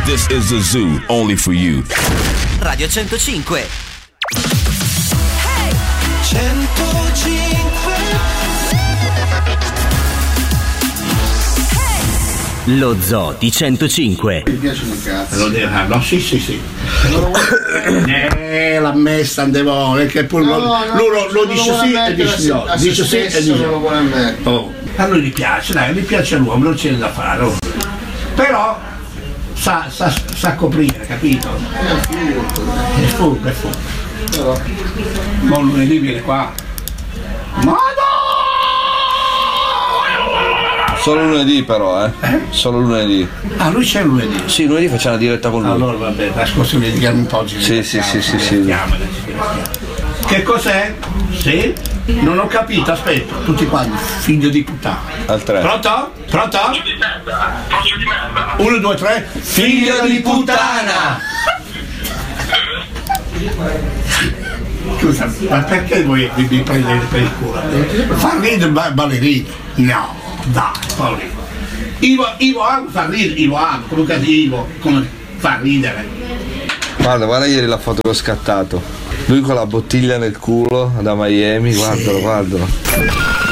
This is a zoo only for you. Radio 105. Hey! 105. Lo zoo di 105. Mi piace un cazzo. No, sì. L'ha messa andevo, che poi lo dice sì e dice no. Dice sì e dice no. A lui gli piace, dai, gli piace l'uomo, non c'è da fare. Oh. Però sa coprire, capito? È furbo. Ma lunedì viene qua. Solo lunedì però, Solo lunedì. Ah, lui c'è lunedì? Sì, lunedì facciamo una diretta con lui. Allora vabbè, la scorsa mi dedichiamo un po' oggi. Sì. Che cos'è? Sì? Non ho capito, aspetta, tutti quanti, figlio di puttana. Al 3. Pronto? 1, 2, 3. Figlio di puttana! Scusa, ma perché voi vi prendete per il culo? Fa ridere ballerino? No, dai, Paolino. Ivo fa ridere, Ivo come fa ridere. Guarda ieri la foto che ho scattato. Lui con la bottiglia nel culo da Miami, guardalo.